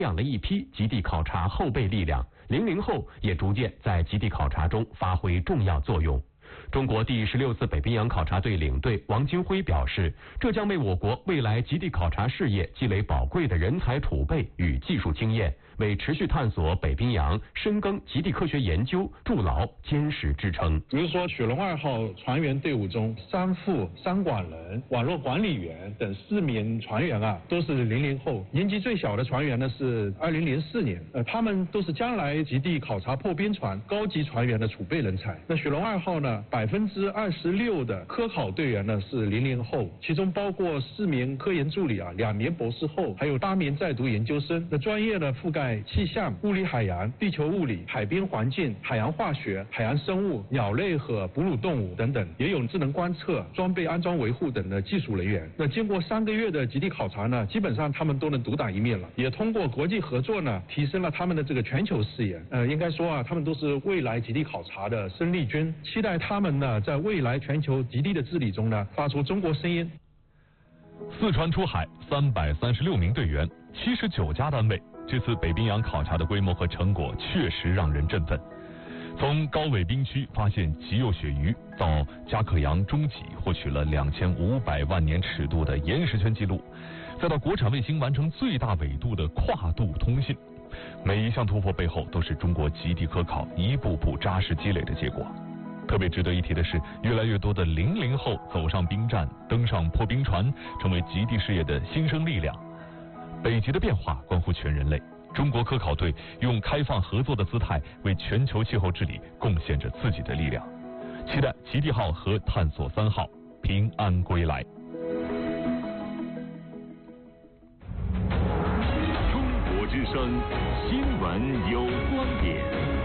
养了一批极地考察后备力量，00后也逐渐在极地考察中发挥重要作用。中国第16次北冰洋考察队领队王金辉表示，这将为我国未来极地考察事业积累宝贵的人才储备与技术经验，为持续探索北冰洋、深耕极地科学研究筑牢坚实支撑。 比如说，雪龙2号船员队伍中，3副3管人、网络管理员等4名船员都是00后，年纪最小的船员呢是2004年，他们都是将来极地考察破冰船高级船员的储备人才。那雪龙2号呢，26%的科考队员呢是00后，其中包括4名科研助理2名博士后，还有8名在读研究生。那专业呢覆盖气象、物理海洋、地球物理、海滨环境、海洋化学、海洋生物、鸟类和哺乳动物等等，也有智能观测、装备安装维护等的技术人员。那经过3个月的极地考察呢，基本上他们都能独当一面了，也通过国际合作呢，提升了他们的这个全球视野。应该说他们都是未来极地考察的生力军，期待他们呢在未来全球极地的治理中呢，发出中国声音。 4船出海，336名队员，79家单位。这次北冰洋考察的规模和成果确实让人振奋。从高纬冰区发现极幼鳕鱼，到加克洋中脊获取了2500万年尺度的岩石圈记录，再到国产卫星完成最大纬度的跨度通信，每一项突破背后都是中国极地科考一步步扎实积累的结果。特别值得一提的是，越来越多的00后走上冰站，登上破冰船，成为极地事业的新生力量。北极的变化关乎全人类，中国科考队用开放合作的姿态为全球气候治理贡献着自己的力量。期待极地号和探索3号平安归来。 中国之声新闻有观点，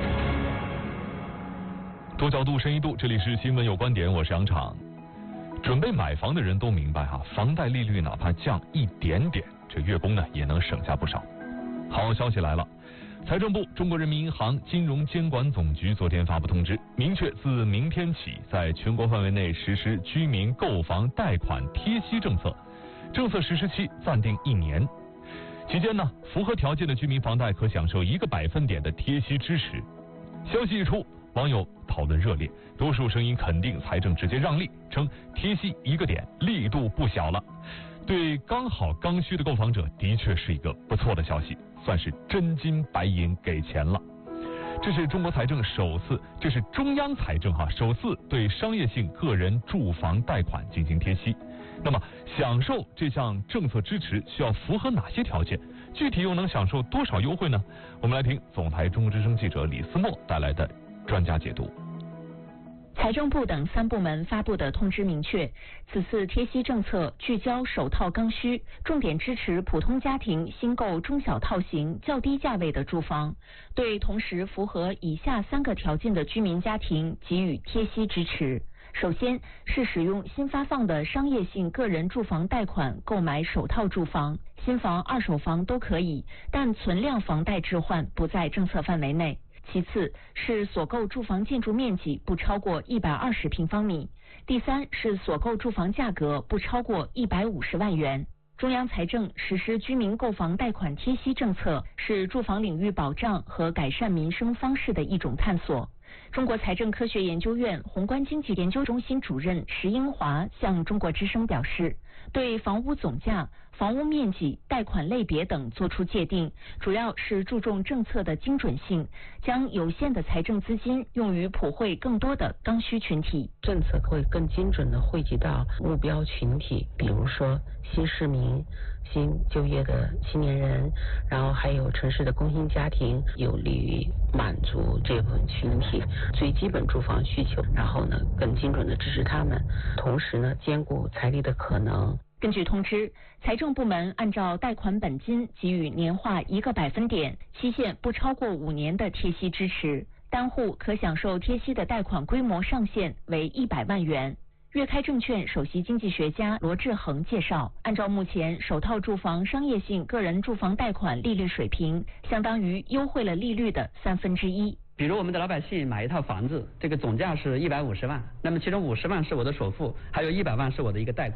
多角度深一度，这里是新闻有观点，我是杨昶。准备买房的人都明白房贷利率哪怕降一点点，这月供呢也能省下不少。好消息来了，财政部、中国人民银行金融监管总局昨天发布通知，明确自明天起在全国范围内实施居民购房贷款贴息政策，政策实施期暂定1年。期间呢，符合条件的居民房贷可享受1个百分点的贴息支持。消息一出，网友讨论热烈，多数声音肯定财政直接让利，称贴息1个点力度不小了。对刚好刚需的购房者的确是一个不错的消息，算是真金白银给钱了。这是中国财政首次，这是中央财政首次对商业性个人住房贷款进行贴息。那么享受这项政策支持需要符合哪些条件？具体又能享受多少优惠呢？我们来听总台中国之声记者李思墨带来的专家解读。 财政部等3部门发布的通知明确，此次贴息政策聚焦首套刚需，重点支持普通家庭新购中小套型较低价位的住房，对同时符合以下3个条件的居民家庭给予贴息支持。首先是使用新发放的商业性个人住房贷款购买首套住房，新房、二手房都可以，但存量房贷置换不在政策范围内。其次是所购住房建筑面积不超过120平方米，第三是所购住房价格不超过150万元。中央财政实施居民购房贷款贴息政策，是住房领域保障和改善民生方式的一种探索。中国财政科学研究院宏观经济研究中心主任石英华向中国之声表示，对房屋总价、房屋面积、贷款类别等作出界定，主要是注重政策的精准性，将有限的财政资金用于普惠更多的刚需群体。 政策会更精准地惠及到目标群体，比如说新市民、新就业的青年人，然后还有城市的工薪家庭，有利于满足这部分群体最基本住房需求，然后呢更精准地支持他们，同时呢兼顾财力的可能。 根据通知，财政部门按照贷款本金给予年化1个百分点，期限不超过5年的贴息支持，单户可享受贴息的贷款规模上限为100万元。粤开证券首席经济学家罗志恒介绍，按照目前首套住房商业性个人住房贷款利率水平，相当于优惠了利率的1/3。 比如我们的老百姓买一套房子，这个总价是150万，那么其中50万是我的首付，还有100万是我的一个贷款。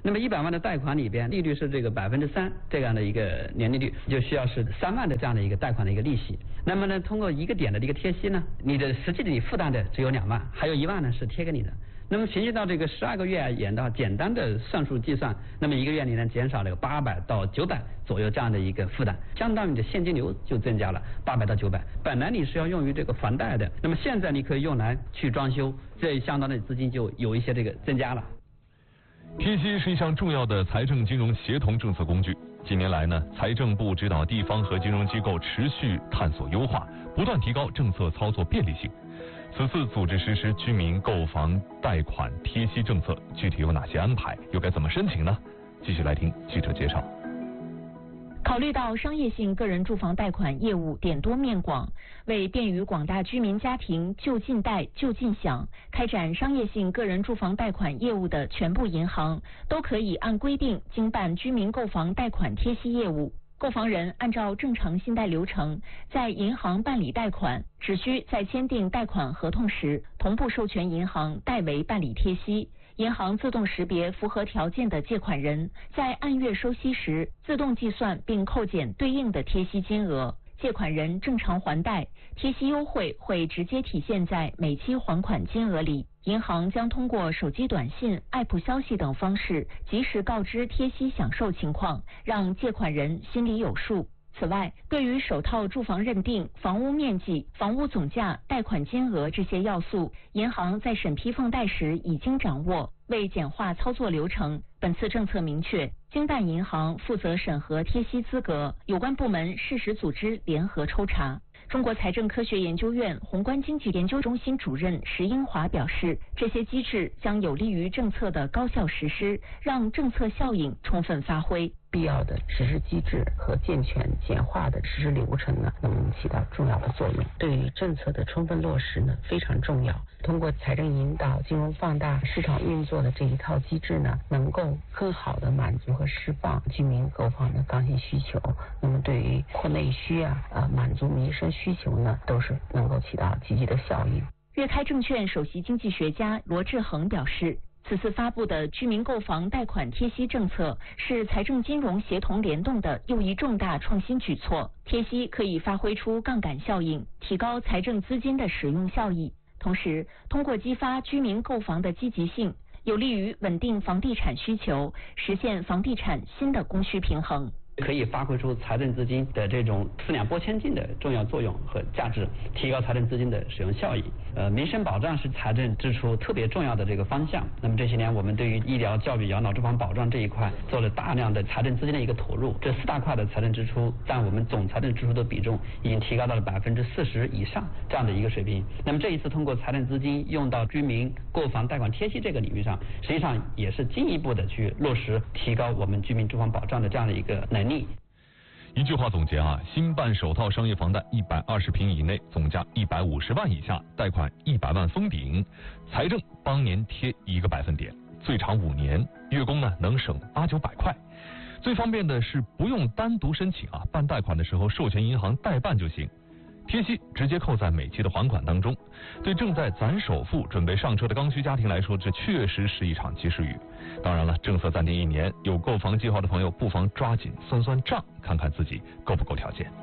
那么100万的贷款里边，利率是这个3%这样的一个年利率，就需要是3万的这样的一个贷款的一个利息。那么呢，通过1个点的这个贴息呢，你的实际的你负担的只有2万，还有1万呢是贴给你的。那么平均到这个12个月而言的话，简单的算术计算，那么1个月你能减少了有800到900左右这样的一个负担，相当于你的现金流就增加了800到900。本来你是要用于这个房贷的，那么现在你可以用来去装修，这相当的资金就有一些这个增加了。 贴息是一项重要的财政金融协同政策工具。近年来呢，财政部指导地方和金融机构持续探索优化，不断提高政策操作便利性。此次组织实施居民购房贷款贴息政策，具体有哪些安排，又该怎么申请呢？继续来听记者介绍。 考虑到商业性个人住房贷款业务点多面广，为便于广大居民家庭就近贷就近享，开展商业性个人住房贷款业务的全部银行都可以按规定经办居民购房贷款贴息业务。购房人按照正常信贷流程，在银行办理贷款，只需在签订贷款合同时，同步授权银行代为办理贴息。银行自动识别符合条件的借款人，在按月收息时自动计算并扣减对应的贴息金额。借款人正常还贷，贴息优惠会直接体现在每期还款金额里。银行将通过手机短信、App 消息等方式及时告知贴息享受情况，让借款人心里有数。此外，对于首套住房认定、房屋面积、房屋总价、贷款金额这些要素，银行在审批放贷时已经掌握。为简化操作流程，本次政策明确，经办银行负责审核贴息资格，有关部门适时组织联合抽查。中国财政科学研究院宏观经济研究中心主任石英华表示，这些机制将有利于政策的高效实施，让政策效应充分发挥。 必要的实施机制和健全简化的实施流程呢，能起到重要的作用。对于政策的充分落实呢，非常重要。通过财政引导、金融放大、市场运作的这一套机制呢，能够更好的满足和释放居民购房的刚性需求。那么对于扩内需满足民生需求呢，都是能够起到积极的效应。 粤开证券首席经济学家罗志恒表示，此次发布的居民购房贷款贴息政策是财政金融协同联动的又一重大创新举措。贴息可以发挥出杠杆效应，提高财政资金的使用效益，同时通过激发居民购房的积极性，有利于稳定房地产需求，实现房地产新的供需平衡。 可以发挥出财政资金的这种四两拨千斤的重要作用和价值，提高财政资金的使用效益。民生保障是财政支出特别重要的这个方向。那么这些年我们对于医疗、教育、养老、住房保障这一块做了大量的财政资金的一个投入，这4大块的财政支出占我们总财政支出的比重已经提高到了40%以上这样的一个水平。那么这一次通过财政资金用到居民购房贷款贴息这个领域上，实际上也是进一步的去落实提高我们居民住房保障的这样的一个能力。 一句话总结新办首套商业房贷120平以内，总价150万以下，贷款100万封顶，财政帮年贴1个百分点，最长5年，月供呢能省800-900块。最方便的是不用单独申请办贷款的时候授权银行代办就行。贴息直接扣在每期的还款当中，对正在攒首付准备上车的刚需家庭来说，这确实是一场及时雨。当然了，政策暂定1年，有购房计划的朋友不妨抓紧算算账，看看自己够不够条件。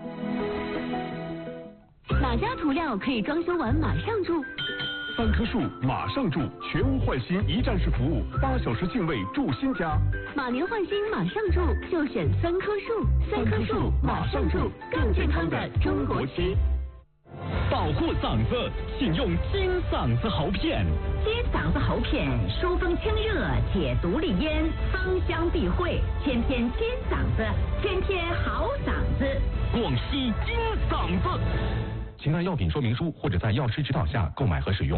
哪家涂料可以装修完马上住 3棵树马上住，全屋换新一站式服务，8小时净位住新家。 马年换新马上住，就选3棵树，3棵树马上住，更健康的中国区。 保护嗓子，请用金嗓子喉片。 金嗓子喉片，疏风清热，解毒利咽，芳香避秽，天天金嗓子，天天好嗓子。 广西金嗓子。 请按药品说明书或者在药师指导下购买和使用。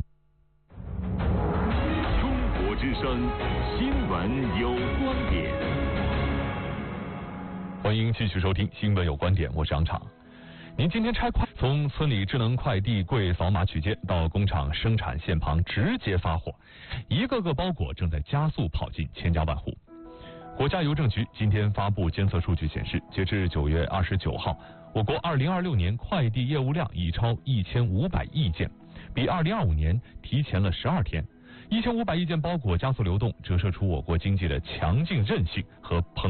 中国之声，新闻有观点。 欢迎继续收听新闻有观点，我是杨昶。您今天拆快，从村里智能快递柜扫码取件到工厂生产线旁直接发货，一个个包裹正在加速跑进千家万户。国家邮政局今天发布监测数据显示，截至9月29号，我国2026年快递业务量已超1500亿件，比2025年提前了12天。 1500亿件包裹加速流动，折射出我国经济的强劲韧性和